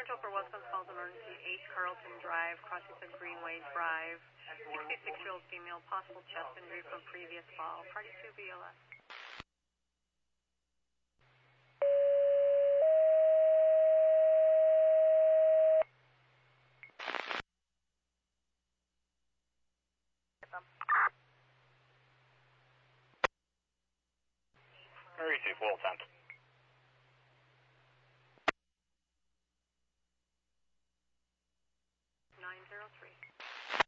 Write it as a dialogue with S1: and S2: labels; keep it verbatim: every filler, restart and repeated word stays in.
S1: Central for West Coast Falls Emergency, eight Carlton Drive, crossing the Greenway Drive. sixty-six-year-old female, possible chest injury from previous fall. Party two B L S.
S2: Emergency, full attempt.